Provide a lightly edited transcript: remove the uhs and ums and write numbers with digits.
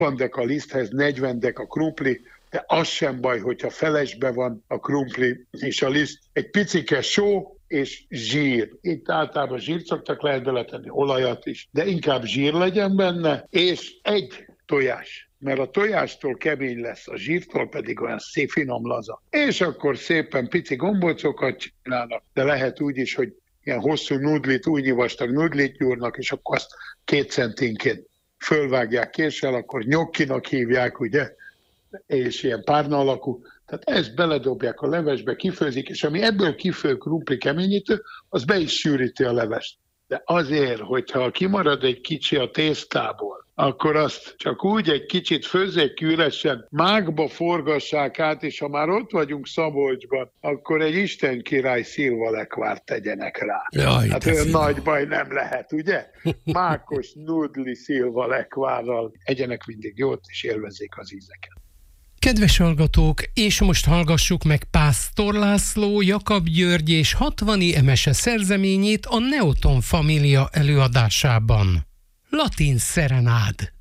a liszthez, 40 deka krumpli, de az sem baj, hogyha felesbe van a krumpli és a liszt. Egy picike só és zsír. Itt általában zsírt szoktak, lehet beletenni olajat is, de inkább zsír legyen benne, és egy tojás. Mert a tojástól kemény lesz, a zsírtól pedig olyan szép finom laza. És akkor szépen pici gombócokat csinálnak, de lehet úgy is, hogy ilyen hosszú nudlit, újnyi vastag nudlit gyúrnak, és akkor azt 2 centinként fölvágják késsel, akkor nyokkinak hívják, ugye, és ilyen párna alakú. Tehát ezt beledobják a levesbe, kifőzik, és ami ebből kifő krumpli keményítő, az be is sűríti a levest. De azért, hogyha kimarad egy kicsi a tésztából, akkor azt csak úgy egy kicsit főzzék üresen, mágba forgassák át, és ha már ott vagyunk Szabolcsban, akkor egy Isten király szilvalekvárt tegyenek rá. Jaj, hát olyan nagy baj nem lehet, ugye? Mákos nudli szilvalekvárral egyenek mindig jót, és élvezzék az ízeket. Kedves hallgatók, és most hallgassuk meg Pásztor László, Jakab György és 60. emese szerzeményét a Neoton Família előadásában. Latin Serenád.